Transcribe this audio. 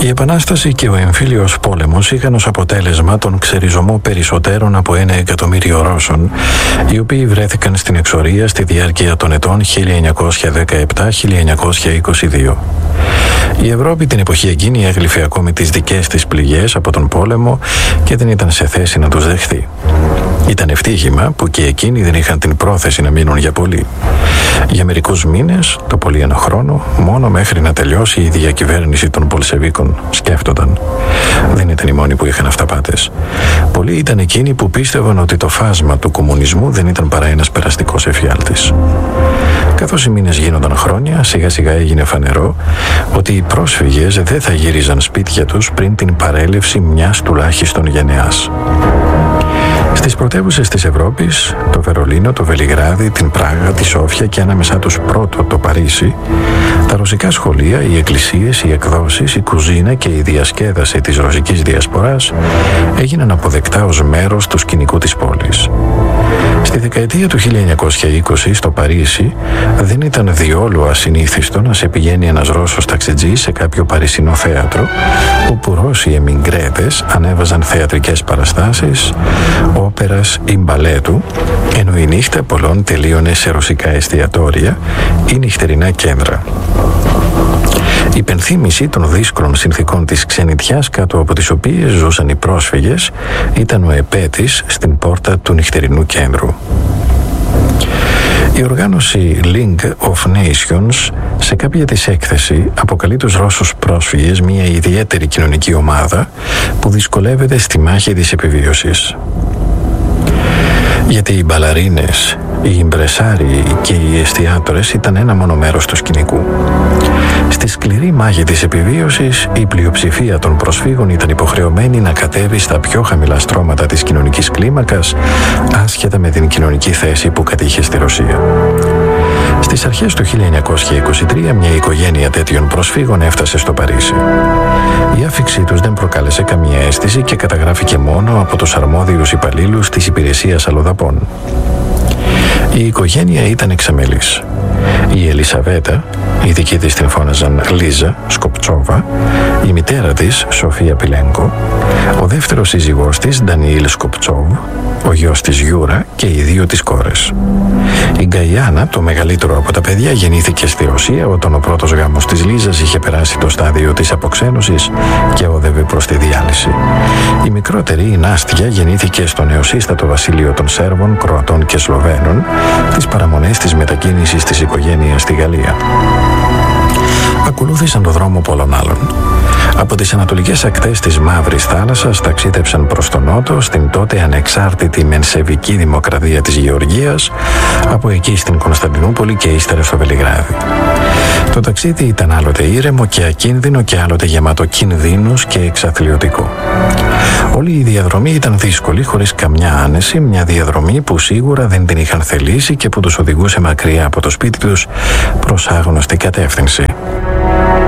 Η Επανάσταση και ο εμφύλιος πόλεμος είχαν ως αποτέλεσμα τον ξεριζωμό περισσότερων από 1 εκατομμύριο Ρώσων, οι οποίοι βρέθηκαν στην εξορία στη διάρκεια των ετών 1917-1922. Η Ευρώπη την εποχή εκείνη έγλυφε ακόμη τις δικές της πληγές από τον πόλεμο και δεν ήταν σε θέση να τους δεχθεί. Ήταν ευτύχημα που και εκείνοι δεν είχαν την πρόθεση να μείνουν για πολύ. Για μερικούς μήνες, το πολύ 1 χρόνο, μόνο μέχρι να τελειώσει η διακυβέρνηση των Πολσεβίκων, σκέφτονταν. Δεν ήταν οι μόνοι που είχαν αυταπάτες. Πολλοί ήταν εκείνοι που πίστευαν ότι το φάσμα του κομμουνισμού δεν ήταν παρά ένας περαστικός εφιάλτης. Καθώς οι μήνες γίνονταν χρόνια, σιγά σιγά έγινε φανερό ότι οι πρόσφυγες δεν θα γύριζαν σπίτια τους πριν την παρέλευση μιας τουλάχιστον γενεάς. Στις πρωτεύουσες της Ευρώπης, το Βερολίνο, το Βελιγράδι, την Πράγα, τη Σόφια και ανάμεσά τους πρώτο το Παρίσι, τα ρωσικά σχολεία, οι εκκλησίες, οι εκδόσεις, η κουζίνα και η διασκέδαση της ρωσικής διασποράς έγιναν αποδεκτά ως μέρος του σκηνικού της πόλης. Στη δεκαετία του 1920 στο Παρίσι δεν ήταν διόλου ασυνήθιστο να σε πηγαίνει ένας Ρώσος ταξιτζής σε κάποιο παρισινό θέατρο, όπου Ρώσοι εμιγκρέτες ανέβαζαν θεατρικές παραστάσεις, όπερας ή μπαλέτου, ενώ η νύχτα πολλών τελείωνε σε ρωσικά εστιατόρια ή νυχτερινά κέντρα. Η υπενθύμηση των δύσκολων συνθηκών της ξενιτιάς κάτω από τις οποίες ζούσαν οι πρόσφυγες ήταν ο επέτης στην πόρτα του νυχτερινού κέντρου. Η οργάνωση League of Nations σε κάποια της έκθεση αποκαλεί τους Ρώσους πρόσφυγες μια ιδιαίτερη κοινωνική ομάδα που δυσκολεύεται στη μάχη της επιβίωσης. Γιατί οι μπαλαρίνες, οι ιμπρεσάριοι και οι εστιατόρες ήταν ένα μόνο μέρος του σκηνικού. Στη σκληρή μάχη της επιβίωσης, η πλειοψηφία των προσφύγων ήταν υποχρεωμένη να κατέβει στα πιο χαμηλά στρώματα της κοινωνικής κλίμακας, άσχετα με την κοινωνική θέση που κατήχε στη Ρωσία. Στις αρχές του 1923, μια οικογένεια τέτοιων προσφύγων έφτασε στο Παρίσι. Η άφιξή τους δεν προκάλεσε καμία αίσθηση και καταγράφηκε μόνο από τους αρμόδιους υπαλλήλους της υπηρεσίας αλλοδαπών. Η οικογένεια ήταν εξαμελής. Η Ελισαβέτα, οι δικοί της την φώναζαν Λίζα Σκοπτσόβα, η μητέρα της Σοφία Πιλένκο, ο δεύτερος σύζυγός της Ντανιήλ Σκοπτσόβ, ο γιος της Γιούρα και οι 2 της κόρες. Η Γκαϊάννα, το μεγαλύτερο από τα παιδιά, γεννήθηκε στη Ρωσία όταν ο πρώτος γάμος της Λίζας είχε περάσει το στάδιο της αποξένωσης και όδευε προς τη διάλυση. Η μικρότερη, η Νάστια, γεννήθηκε στο νεοσύστατο βασίλειο των Σέρβων, Κροατών και Σλοβαίνων, τις παραμονές της μετακίνησης της οικογένειας στη Γαλλία. Ακολούθησαν το δρόμο πολλών άλλων. Από τις ανατολικές ακτές της Μαύρης Θάλασσας ταξίδεψαν προς τον νότο, στην τότε ανεξάρτητη μενσεβική δημοκρατία της Γεωργίας, από εκεί στην Κωνσταντινούπολη και ύστερα στο Βελιγράδι. Το ταξίδι ήταν άλλοτε ήρεμο και ακίνδυνο και άλλοτε γεμάτο κινδύνους και εξαθλιωτικό. Όλη η διαδρομή ήταν δύσκολη, χωρίς καμιά άνεση, μια διαδρομή που σίγουρα δεν την είχαν θελήσει και που τους οδηγούσε μακριά από το σπίτι τους προς άγνωστη κατεύθυνση.